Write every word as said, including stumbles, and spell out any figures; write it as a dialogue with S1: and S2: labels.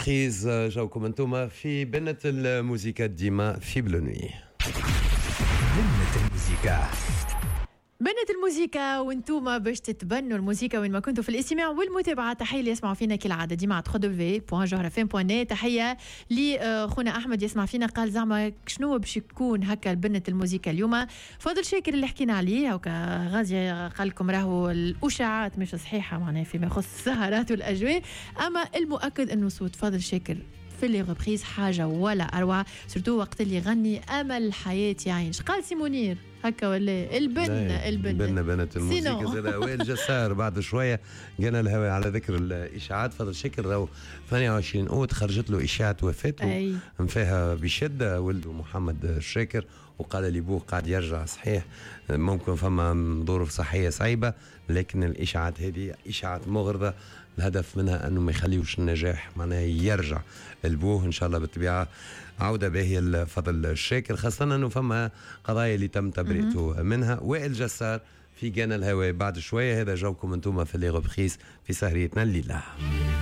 S1: ريبريز جاوكم انتم في بنة الموسيقى ديما في بلوني.
S2: بنة الموسيقى
S3: بنت الموسيقى وانتوما باش تتبنوا الموسيقى وين ما كنتوا في الاستماع والمتابعه. تحيه اللي يسمعوا فينا كالعاده ديما على دبليو دبليو دبليو دوت جوهره فام دوت نت. تحيه لخونا احمد يسمع فينا قال زعما شنو باش يكون هكا البنت الموسيقى اليوم. فاضل شاكر اللي حكينا عليه وكا غازي قال لكم راهو الاشاعات مش صحيحه معناها فيما يخص السهرات والاجواء، اما المؤكد انه صوت فاضل شاكر في اللي ريبريز حاجه ولا اروع، سورتو وقت اللي يغني امل حياتي عايش. قال سيمونير هكا ولا البنة البنة
S1: البنة بنت الموسيقى زاد وائل جسار. بعد شوية جانا الهواء على ذكر الإشاعات. فضل شكل راهو ثمانية وعشرين أوت خرجت له إشاعة وفاته فيها بشدة ولده محمد الشاكر، وقال لي بوه قاعد يرجع صحيح، ممكن فما ظروف صحية صعيبة، لكن الإشاعات هذه إشاعات مغرضة الهدف منها أنه ما يخليوش النجاح معناها يرجع البوه إن شاء الله بالطبيعة عودة باهية لفضل الشاكر، خاصة أنه فما قضايا اللي تم تبرئته منها. وائل جسار في جانا الهواء بعد شوية. هذا جوكم انتم في لي ريبريز في سهريتنا الليلة.